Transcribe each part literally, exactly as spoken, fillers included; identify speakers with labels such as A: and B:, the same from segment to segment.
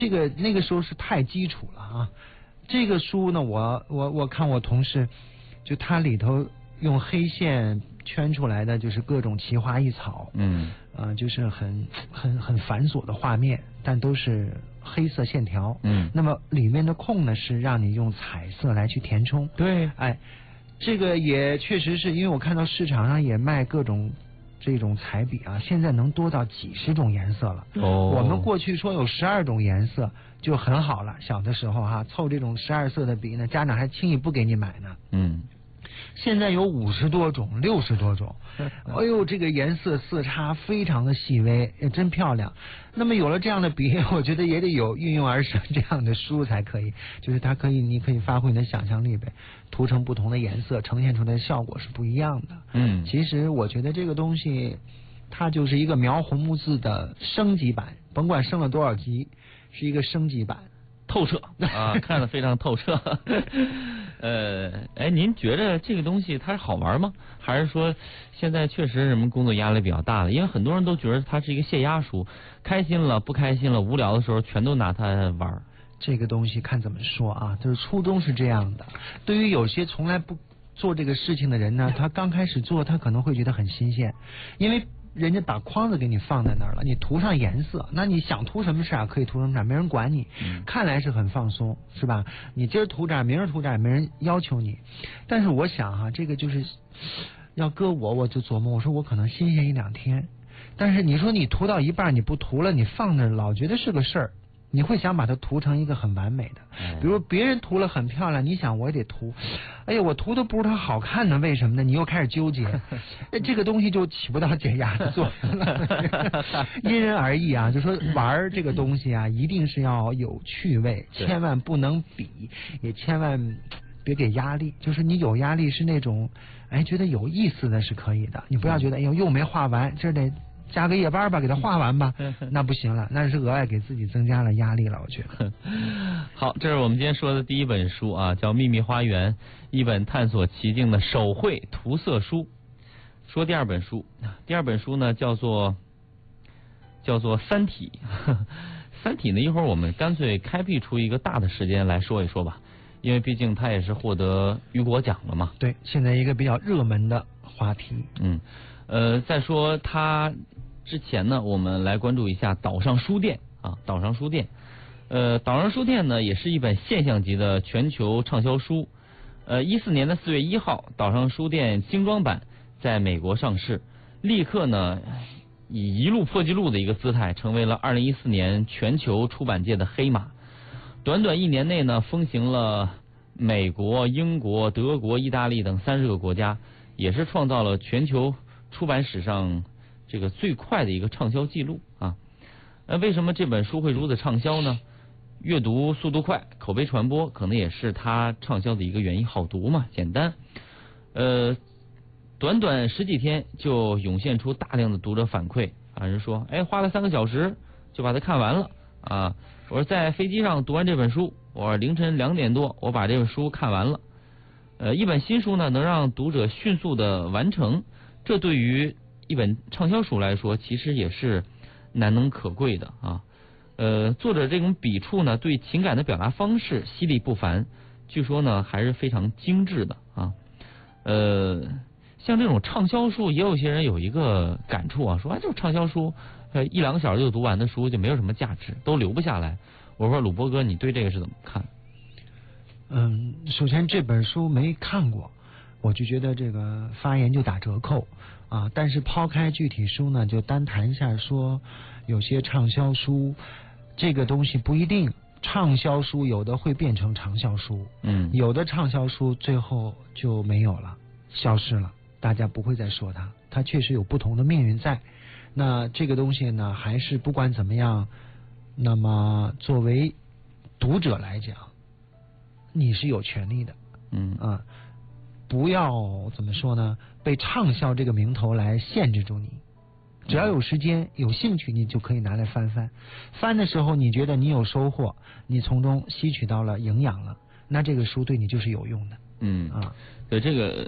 A: 这个那个时候是太基础了啊。这个书呢，我我我看我同事，就它里头用黑线圈出来的就是各种奇花异草，
B: 嗯，
A: 啊、呃，就是很很很繁琐的画面，但都是黑色线条。
B: 嗯，
A: 那么里面的空呢，是让你用彩色来去填充。
B: 对，
A: 哎，这个也确实是因为我看到市场上也卖各种这种彩笔啊，现在能多到几十种颜色了。
B: 哦，
A: 我们过去说有十二种颜色就很好了，小的时候哈、啊，凑这种十二色的笔呢，家长还轻易不给你买呢。
B: 嗯。
A: 现在有五十多种、六十多种，哎呦，这个颜色色差非常的细微，也真漂亮。那么有了这样的笔，我觉得也得有运用而生这样的书才可以，就是它可以，你可以发挥你的想象力呗，涂成不同的颜色，呈现出来的效果是不一样的。
B: 嗯，
A: 其实我觉得这个东西，它就是一个描红木字的升级版，甭管升了多少级，是一个升级版。
B: 透彻啊，看得非常透彻。呃，哎，您觉得这个东西它是好玩吗？还是说现在确实什么工作压力比较大的？因为很多人都觉得它是一个泄压书，开心了、不开心了、无聊的时候，全都拿它玩。
A: 这个东西看怎么说啊？就是初衷是这样的。对于有些从来不做这个事情的人呢，他刚开始做，他可能会觉得很新鲜，因为人家把框子给你放在那儿了，你涂上颜色，那你想涂什么色可以涂什么色，没人管你，
B: 嗯、
A: 看来是很放松，是吧？你今儿涂这儿，明儿涂这儿，没人要求你。但是我想哈、啊，这个就是要搁我，我就琢磨，我说我可能新鲜一两天，但是你说你涂到一半你不涂了，你放那儿老觉得是个事儿。你会想把它涂成一个很完美的，比如别人涂了很漂亮，你想我也得涂，哎呀，我涂的不如它好看呢，为什么呢？你又开始纠结，这个东西就起不到减压的作用了。因人而异啊，就说玩这个东西啊，一定是要有趣味，千万不能比，也千万别给压力。就是你有压力是那种，哎，觉得有意思的是可以的，你不要觉得哎呦又没画完，这得加个夜班吧，给他画完吧，那不行了，那是额外给自己增加了压力了，我觉得。
B: 好，这是我们今天说的第一本书啊，叫《秘密花园》，一本探索奇境的手绘涂色书。说第二本书，第二本书呢叫做叫做《三体》。三体呢，一会儿我们干脆开辟出一个大的时间来说一说吧，因为毕竟它也是获得雨果奖了嘛。
A: 对，现在一个比较热门的话题。
B: 嗯，呃，再说它之前呢，我们来关注一下岛上书店啊，岛上书店。呃，岛上书店呢，也是一本现象级的全球畅销书。呃，一四年的四月一号，岛上书店精装版在美国上市，立刻呢以一路破纪录的一个姿态，成为了二零一四年全球出版界的黑马。短短一年内呢，风行了美国、英国、德国、意大利等三十个国家，也是创造了全球出版史上这个最快的一个畅销记录啊。呃，为什么这本书会如此畅销呢？阅读速度快，口碑传播，可能也是它畅销的一个原因。好读嘛，简单。呃，短短十几天就涌现出大量的读者反馈啊，人说，哎，花了三个小时就把它看完了啊。我说在飞机上读完这本书，我说凌晨两点多我把这本书看完了。呃，一本新书呢，能让读者迅速的完成，这对于一本畅销书来说，其实也是难能可贵的啊。呃，作者这种笔触呢，对情感的表达方式犀利不凡，据说呢还是非常精致的啊。呃，像这种畅销书，也有些人有一个感触啊，说哎，这种畅销书，呃，一两个小时就读完的书就没有什么价值，都留不下来。我说鲁波哥，你对这个是怎么看？
A: 嗯，首先这本书没看过，我就觉得这个发言就打折扣啊。但是抛开具体书呢，就单谈一下说，有些畅销书。这个东西不一定，畅销书有的会变成长销书，
B: 嗯，
A: 有的畅销书最后就没有了，消失了，大家不会再说它，它确实有不同的命运在。那这个东西呢，还是不管怎么样，那么作为读者来讲，你是有权利的，
B: 嗯
A: 啊，不要怎么说呢，被畅销这个名头来限制住你。只要有时间有兴趣，你就可以拿来翻翻。翻的时候你觉得你有收获，你从中吸取到了营养了，那这个书对你就是有用的。
B: 嗯啊，对，这个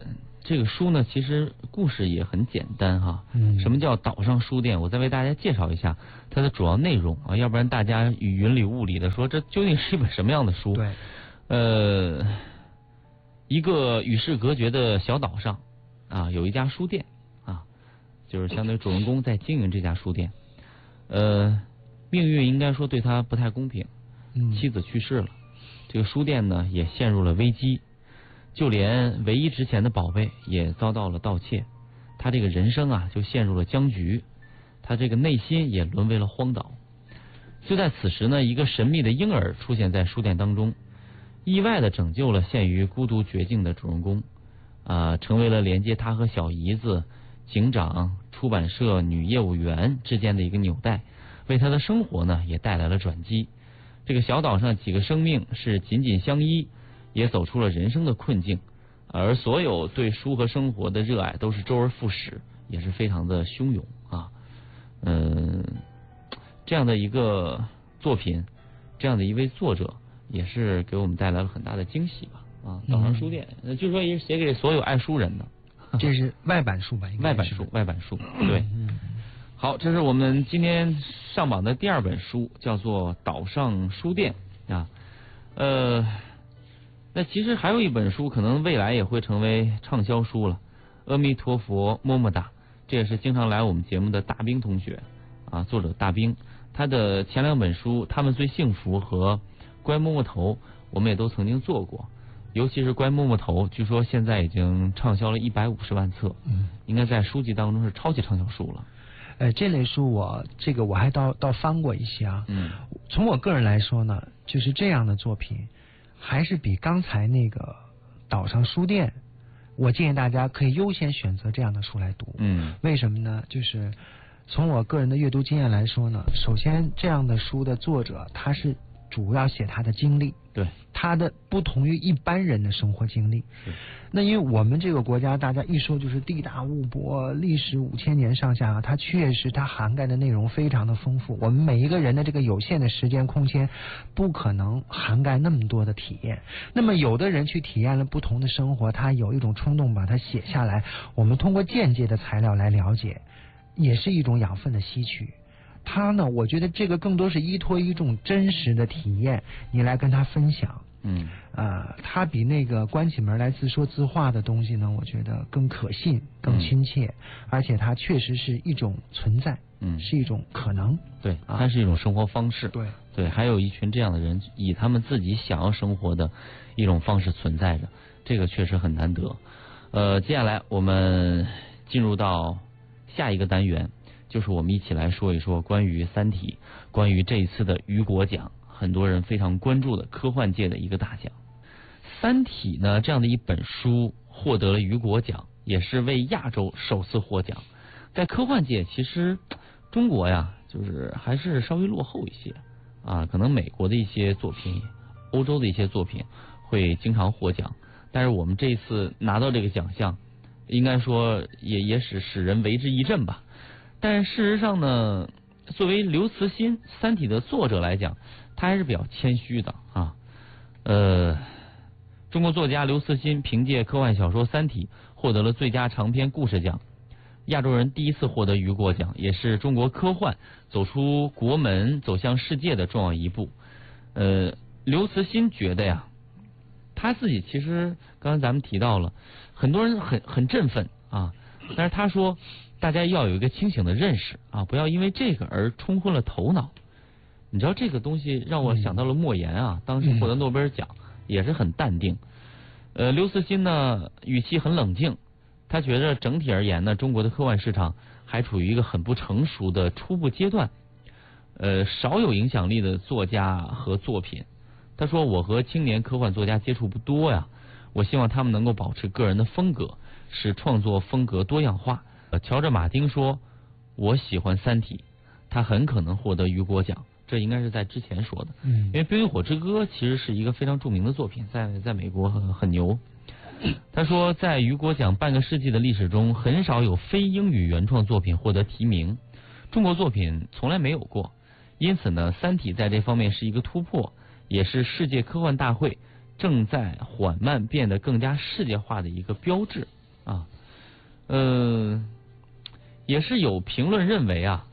B: 这个书呢，其实故事也很简单哈。
A: 嗯，
B: 什么叫岛上书店？我再为大家介绍一下它的主要内容啊，要不然大家语云里雾里的说这究竟是一本什么样的书？
A: 对，
B: 呃，一个与世隔绝的小岛上啊，有一家书店啊，就是相当于主人公在经营这家书店。呃，命运应该说对他不太公平，
A: 嗯，
B: 妻子去世了，这个书店呢也陷入了危机。就连唯一值钱的宝贝也遭到了盗窃，他这个人生啊就陷入了僵局，他这个内心也沦为了荒岛。就在此时呢，一个神秘的婴儿出现在书店当中，意外的拯救了陷于孤独绝境的主人公，啊、呃，成为了连接他和小姨子、警长、出版社女业务员之间的一个纽带，为他的生活呢也带来了转机。这个小岛上几个生命是紧紧相依，也走出了人生的困境，而所有对书和生活的热爱都是周而复始，也是非常的汹涌啊。嗯，这样的一个作品，这样的一位作者，也是给我们带来了很大的惊喜吧。啊，岛上书店，嗯、据说也是写给所有爱书人的。
A: 这是外版书吧？应该
B: 外版书，外版书，对。好，这是我们今天上榜的第二本书，叫做《岛上书店》啊。呃。那其实还有一本书，可能未来也会成为畅销书了，《阿弥陀佛么么哒》，这也是经常来我们节目的大兵同学啊，作者大兵，他的前两本书《他们最幸福》和《乖摸摸头》，我们也都曾经做过，尤其是《乖摸摸头》，据说现在已经畅销了一百五十万册，嗯，应该在书籍当中是超级畅销书了。
A: 呃，这类书我这个我还倒倒翻过一些啊，嗯，从我个人来说呢，就是这样的作品。还是比刚才那个岛上书店，我建议大家可以优先选择这样的书来读。嗯，为什么呢？就是从我个人的阅读经验来说呢，首先这样的书的作者他是主要写他的经历，
B: 对，
A: 他的不同于一般人的生活经历。那因为我们这个国家，大家一说就是地大物博，历史五千年上下，它确实它涵盖的内容非常的丰富。我们每一个人的这个有限的时间空间，不可能涵盖那么多的体验。那么有的人去体验了不同的生活，他有一种冲动把它写下来，我们通过间接的材料来了解，也是一种养分的吸取。他呢，我觉得这个更多是依托一种真实的体验，你来跟他分享。嗯，呃，他比那个关起门来自说自话的东西呢，我觉得更可信、更亲切，嗯、而且它确实是一种存在，嗯，是一种可能。
B: 对，它是一种生活方式。
A: 对
B: 对，还有一群这样的人，以他们自己想要生活的一种方式存在着，这个确实很难得。呃，接下来我们进入到下一个单元。就是我们一起来说一说关于《三体》，关于这一次的雨果奖，很多人非常关注的科幻界的一个大奖。《三体》呢，这样的一本书获得了雨果奖，也是为亚洲首次获奖。在科幻界，其实中国呀，就是还是稍微落后一些啊，可能美国的一些作品、欧洲的一些作品会经常获奖，但是我们这一次拿到这个奖项，应该说也也使使人为之一振吧。但事实上呢，作为刘慈欣《三体》的作者来讲，他还是比较谦虚的啊。呃，中国作家刘慈欣凭借科幻小说《三体》获得了最佳长篇故事奖，亚洲人第一次获得雨果奖，也是中国科幻走出国门走向世界的重要一步。呃，刘慈欣觉得呀，他自己其实刚才咱们提到了，很多人很很振奋啊，但是他说，大家要有一个清醒的认识啊，不要因为这个而冲昏了头脑。你知道这个东西让我想到了莫言啊，当时获得诺贝尔奖也是很淡定。呃，刘慈欣呢语气很冷静，他觉得整体而言呢，中国的科幻市场还处于一个很不成熟的初步阶段，呃，少有影响力的作家和作品。他说，我和青年科幻作家接触不多呀，我希望他们能够保持个人的风格，使创作风格多样化。乔治·马丁说，我喜欢《三体》，他很可能获得雨果奖，这应该是在之前说的。嗯，因为《冰与火之歌》其实是一个非常著名的作品，在在美国很很牛。他说，在雨果奖半个世纪的历史中，很少有非英语原创作品获得提名，中国作品从来没有过。因此呢，《三体》在这方面是一个突破，也是世界科幻大会正在缓慢变得更加世界化的一个标志啊。呃，也是有评论认为啊，